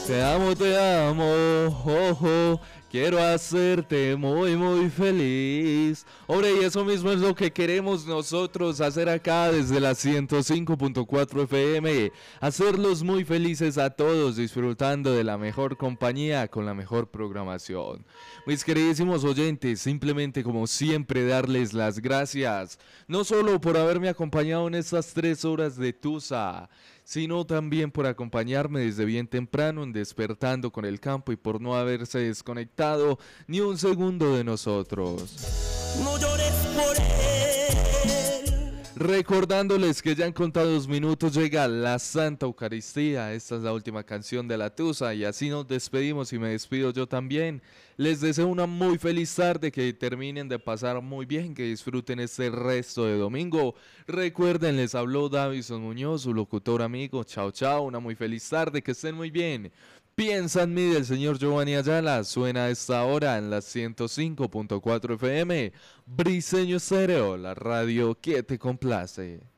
te amo, ojo, quiero hacerte muy, muy feliz. Hombre, y eso mismo es lo que queremos nosotros hacer acá desde la 105.4 FM. Hacerlos muy felices a todos, disfrutando de la mejor compañía con la mejor programación. Mis queridísimos oyentes, simplemente como siempre darles las gracias, no solo por haberme acompañado en estas 3 horas de Tusa, sino también por acompañarme desde bien temprano en Despertando con el Campo y por no haberse desconectado ni un segundo de nosotros. No llores por él. Recordándoles que ya en contados minutos llega la Santa Eucaristía. Esta es la última canción de la Tusa y así nos despedimos y me despido yo también. Les deseo una muy feliz tarde, que terminen de pasar muy bien, que disfruten este resto de domingo. Recuerden, les habló Davison Muñoz, su locutor amigo. Chao, chao, una muy feliz tarde, que estén muy bien. Piensa en mí, del señor Giovanni Ayala, suena a esta hora en la 105.4 FM. Briseño Estéreo, la radio que te complace.